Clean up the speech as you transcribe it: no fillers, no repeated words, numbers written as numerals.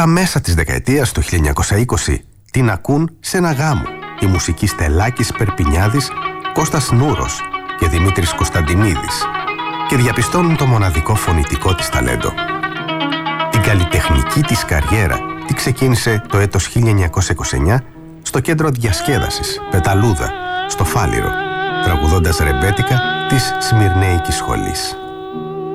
Στα μέσα της δεκαετίας του 1920 την ακούν σε ένα γάμο η μουσική Στελάκης Περπινιάδης, Κώστας Νουρός και Δημήτρης Κωνσταντινίδης και διαπιστώνουν το μοναδικό φωνητικό της ταλέντο. Την καλλιτεχνική της καριέρα τη ξεκίνησε το έτος 1929 στο κέντρο διασκέδασης Πεταλούδα, στο Φάληρο, τραγουδώντας ρεμπέτικα της Σμυρνέικης σχολής.